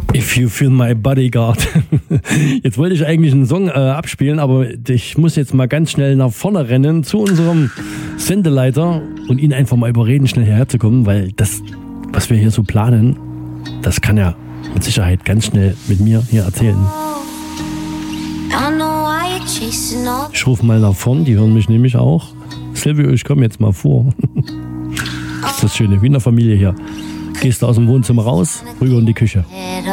If You Feel My Bodyguard. Jetzt wollte ich eigentlich einen Song abspielen, aber ich muss jetzt mal ganz schnell nach vorne rennen zu unserem Sendeleiter und ihn einfach mal überreden, schnell hierher zu kommen, weil das, was wir hier so planen, das kann er mit Sicherheit ganz schnell mit mir hier erzählen. Ich rufe mal nach vorn, die hören mich nämlich auch. Silvio, ich komme jetzt mal vor. Das ist das Schöne, wie in der Familie hier. Gehst du aus dem Wohnzimmer raus, rüber in die Küche.